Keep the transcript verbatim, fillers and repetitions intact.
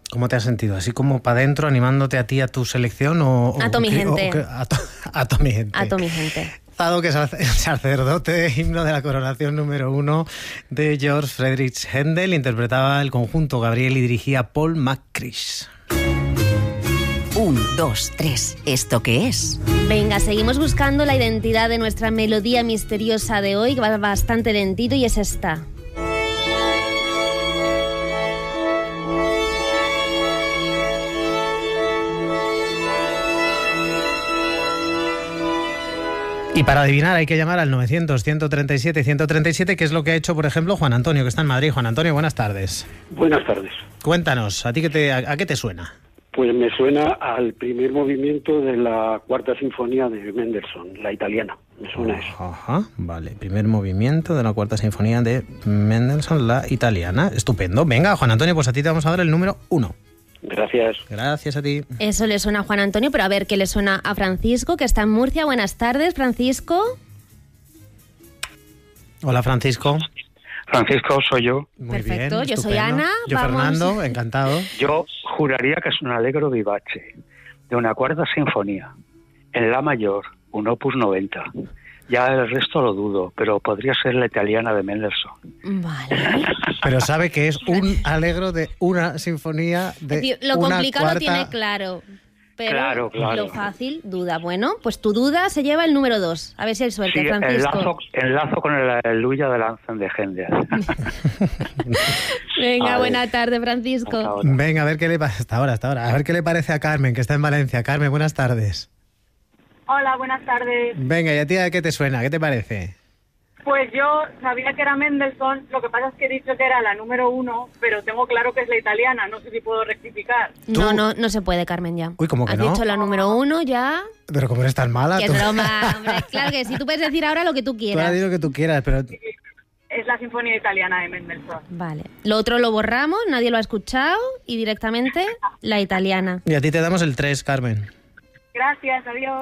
¿Cómo te has sentido? ¿Así como para adentro, animándote a ti, a tu selección? O, a tu mi gente. O, o, a, to, a tu mi gente. A tu mi gente. Zado, que es el sacerdote, himno de la coronación número uno de George Friedrich Händel, interpretaba el conjunto Gabriel y dirigía Paul McCrish. Un, dos, tres. ¿Esto qué es? Venga, seguimos buscando la identidad de nuestra melodía misteriosa de hoy, que va bastante lentito, y es esta. Y para adivinar hay que llamar al novecientos, ciento treinta y siete, ciento treinta y siete, que es lo que ha hecho, por ejemplo, Juan Antonio, que está en Madrid. Juan Antonio, buenas tardes. Buenas tardes. Cuéntanos, ¿a ti qué te, a, a qué te suena? Pues me suena al primer movimiento de la Cuarta Sinfonía de Mendelssohn, la italiana. Me suena Ajá, eso. Ajá, vale. Primer movimiento de la Cuarta Sinfonía de Mendelssohn, la italiana. Estupendo. Venga, Juan Antonio, pues a ti te vamos a dar el número uno. Gracias. Gracias a ti. Eso le suena a Juan Antonio, pero a ver qué le suena a Francisco, que está en Murcia. Buenas tardes, Francisco. Hola, Francisco. Francisco, soy yo. Muy Perfecto, bien, yo soy estupendo. Ana. Yo Vamos. Fernando, encantado. Yo juraría que es un Allegro vivace, de una cuarta sinfonía, en la mayor, un opus noventa. Ya el resto lo dudo, pero podría ser la italiana de Mendelssohn. Vale. Pero sabe que es un alegro de una sinfonía de Es decir, lo una complicado cuarta... lo tiene claro. Pero Claro, claro. lo fácil, duda. Bueno, pues tu duda se lleva el número dos. A ver si hay suerte, Sí, Francisco. enlazo, enlazo con el Aleluya del Ángel de Händel. Venga, Vale. buena tarde, Francisco. Hasta ahora. Venga, a ver qué le pasa. Hasta ahora, hasta ahora. A ver qué le parece a Carmen, que está en Valencia. Carmen, buenas tardes. Hola, buenas tardes. Venga, ¿y a ti a qué te suena? ¿Qué te parece? Pues yo sabía que era Mendelssohn, lo que pasa es que he dicho que era la número uno, pero tengo claro que es la italiana, no sé si puedo rectificar. No, no, no se puede, Carmen, ya. Uy, ¿cómo que Has no? dicho la número uno ya. Pero como eres tan mala, Qué tú, broma, hombre. Claro que sí, tú puedes decir ahora lo que tú tú ahora quieras. di lo que tú quieras, pero... Es la sinfonía italiana de Mendelssohn. Vale. Lo otro lo borramos, nadie lo ha escuchado, y directamente la italiana. Y a ti te damos el tres, Carmen. Gracias, adiós.